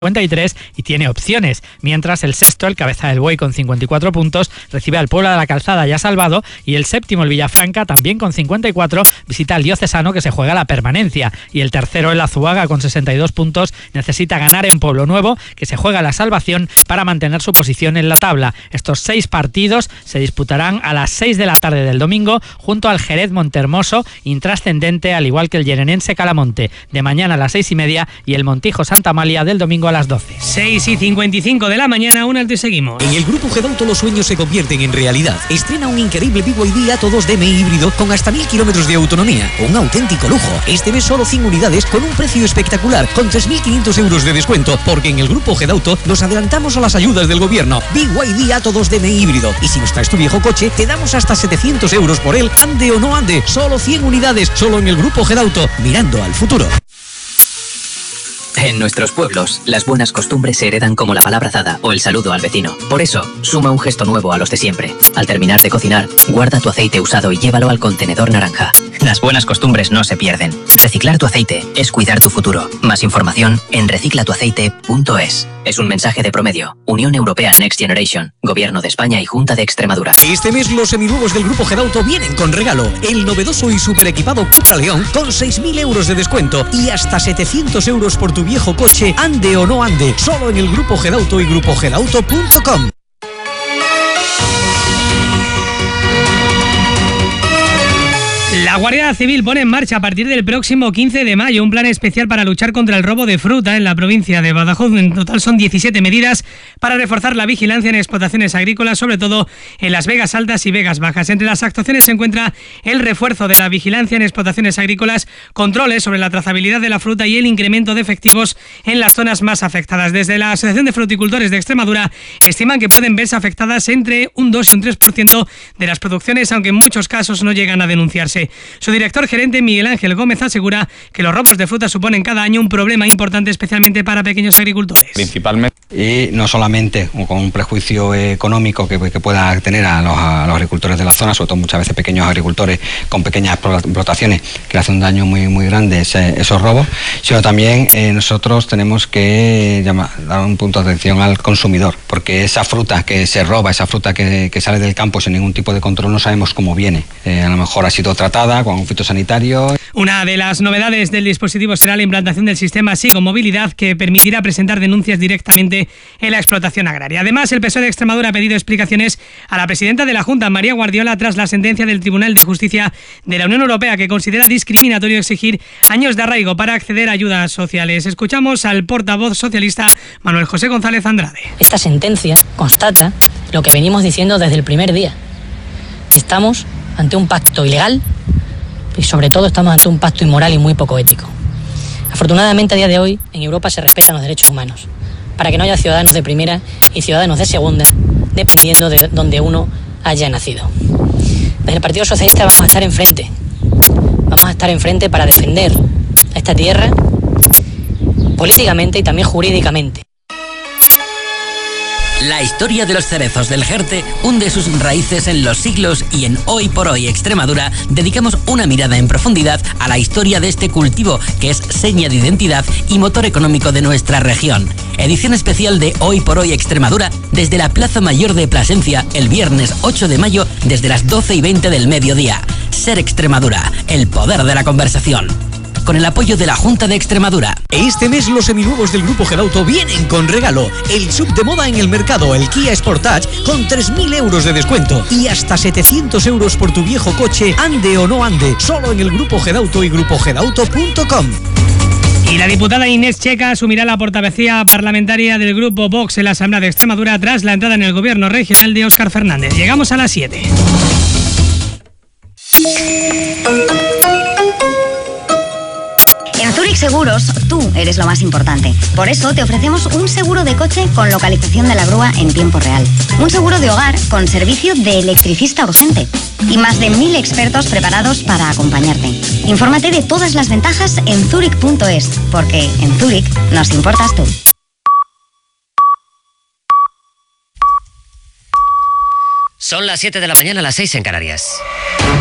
53 y tiene opciones, mientras el sexto, el Cabeza del Buey, con 54 puntos, recibe al Puebla de la Calzada ya salvado, y el séptimo, el Villafranca, también con 54, visita al Diocesano, que se juega la permanencia, y el tercero, el Azuaga, con 62 puntos, necesita ganar en Pueblo Nuevo, que se juega la salvación para mantener su posición en la tabla. Estos 6 partidos se disputarán a las 6 de la tarde del domingo, junto al Jerez Montermoso, intrascendente, al igual que el Llenenense Calamonte, de mañana a las 6:30, y el Montijo Santa Amalia del domingo a las 12. 6:55 de la mañana, un alto y seguimos. En el Grupo Gedauto los sueños se convierten en realidad. Estrena un increíble BYD Atto 2 DMI híbrido con hasta 1000 kilómetros de autonomía. Un auténtico lujo. Este mes solo 100 unidades con un precio espectacular, con 3.500 euros de descuento, porque en el Grupo Gedauto nos adelantamos a las ayudas del gobierno. BYD Atto 2 DMI híbrido. Y si nos traes tu viejo coche, te damos hasta 700 euros por él, ande o no ande. Solo 100 unidades, solo en el Grupo Gedauto, mirando al futuro. En nuestros pueblos, las buenas costumbres se heredan como la palabrazada o el saludo al vecino. Por eso, suma un gesto nuevo a los de siempre. Al terminar de cocinar, guarda tu aceite usado y llévalo al contenedor naranja. Las buenas costumbres no se pierden. Reciclar tu aceite es cuidar tu futuro. Más información en reciclatuaceite.es. Es un mensaje de Promedio, Unión Europea Next Generation, Gobierno de España y Junta de Extremadura. Este mes los seminuevos del Grupo Gedauto vienen con regalo. El novedoso y super equipado Cupra León con 6.000 euros de descuento y hasta 700 euros por tu viejo coche, ande o no ande. Solo en el Grupo Gedauto y grupogedauto.com. La Guardia Civil pone en marcha a partir del próximo 15 de mayo un plan especial para luchar contra el robo de fruta en la provincia de Badajoz. En total son 17 medidas para reforzar la vigilancia en explotaciones agrícolas, sobre todo en las Vegas Altas y Vegas Bajas. Entre las actuaciones se encuentra el refuerzo de la vigilancia en explotaciones agrícolas, controles sobre la trazabilidad de la fruta y el incremento de efectivos en las zonas más afectadas. Desde la Asociación de Fruticultores de Extremadura estiman que pueden verse afectadas entre un 2 y un 3% de las producciones, aunque en muchos casos no llegan a denunciarse. Su director gerente, Miguel Ángel Gómez, asegura que los robos de fruta suponen cada año un problema importante, especialmente para pequeños agricultores. Principalmente. Y no solamente con un prejuicio económico que pueda tener a los agricultores de la zona, sobre todo muchas veces pequeños agricultores con pequeñas explotaciones que le hacen un daño muy grande esos robos, sino también nosotros tenemos que dar un punto de atención al consumidor, porque esa fruta que se roba, esa fruta que sale del campo sin ningún tipo de control, no sabemos cómo viene. A lo mejor ha sido tratada con un fitosanitario. Una de las novedades del dispositivo será la implantación del sistema Psicomovilidad, que permitirá presentar denuncias directamente en la explotación agraria. Además, el PSOE de Extremadura ha pedido explicaciones a la presidenta de la Junta, María Guardiola, tras la sentencia del Tribunal de Justicia de la Unión Europea, que considera discriminatorio exigir años de arraigo para acceder a ayudas sociales. Escuchamos al portavoz socialista Manuel José González Andrade. Esta sentencia constata lo que venimos diciendo desde el primer día. Estamos ante un pacto ilegal y sobre todo estamos ante un pacto inmoral y muy poco ético. Afortunadamente, a día de hoy en Europa se respetan los derechos humanos para que no haya ciudadanos de primera y ciudadanos de segunda, dependiendo de donde uno haya nacido. Desde el Partido Socialista vamos a estar enfrente para defender a esta tierra políticamente y también jurídicamente. La historia de los cerezos del Jerte hunde sus raíces en los siglos, y en Hoy por Hoy Extremadura dedicamos una mirada en profundidad a la historia de este cultivo, que es seña de identidad y motor económico de nuestra región. Edición especial de Hoy por Hoy Extremadura desde la Plaza Mayor de Plasencia el viernes 8 de mayo desde las 12:20 del mediodía. Ser Extremadura, el poder de la conversación. Con el apoyo de la Junta de Extremadura. Este mes los seminuevos del Grupo Gedauto vienen con regalo. El sub de moda en el mercado, el Kia Sportage, con 3.000 euros de descuento y hasta 700 euros por tu viejo coche, ande o no ande. Solo en el Grupo Gedauto y grupogedauto.com. Y la diputada Inés Checa asumirá la portavocía parlamentaria del Grupo Vox en la Asamblea de Extremadura tras la entrada en el gobierno regional de Óscar Fernández. Llegamos a las 7. En Zurich Seguros, tú eres lo más importante. Por eso te ofrecemos un seguro de coche con localización de la grúa en tiempo real. Un seguro de hogar con servicio de electricista urgente. Y más de 1000 expertos preparados para acompañarte. Infórmate de todas las ventajas en zurich.es, porque en Zurich nos importas tú. Son las 7 de la mañana, las 6 en Canarias.